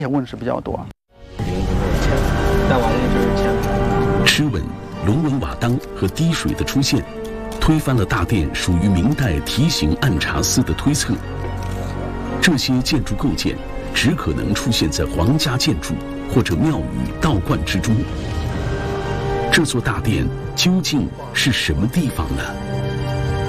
也问世比较多。 螭吻、龙纹瓦当和滴水的出现，推翻了大殿属于明代提刑按察司的推测。这些建筑构件只可能出现在皇家建筑或者庙宇道观之中。这座大殿究竟是什么地方呢？